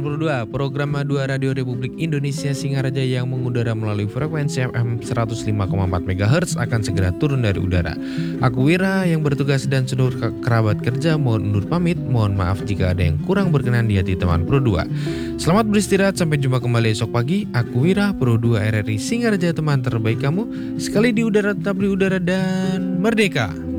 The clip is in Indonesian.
Teman Pro 2, program Madua Radio Republik Indonesia Singaraja yang mengudara melalui frekuensi FM 105,4 MHz akan segera turun dari udara. Aku Wira yang bertugas dan seluruh kerabat kerja mohon undur pamit. Mohon maaf jika ada yang kurang berkenan di hati Teman Pro 2. Selamat beristirahat, sampai jumpa kembali esok pagi. Aku Wira, Pro 2 RRI Singaraja, teman terbaik kamu. Sekali di udara tetap di udara dan merdeka.